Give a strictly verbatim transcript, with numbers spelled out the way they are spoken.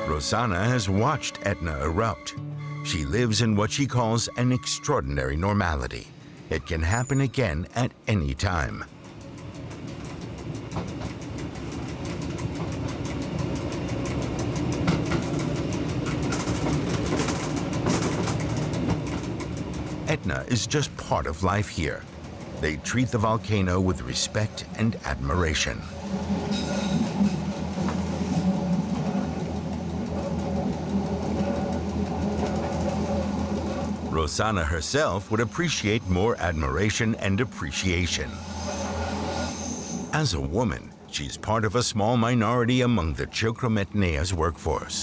Rosanna has watched Etna erupt. She lives in what she calls an extraordinary normality. It can happen again at any time. Etna is just part of life here. They treat the volcano with respect and admiration. Rosanna herself would appreciate more admiration and appreciation. As a woman, she's part of a small minority among the Chilkrometnea's workforce.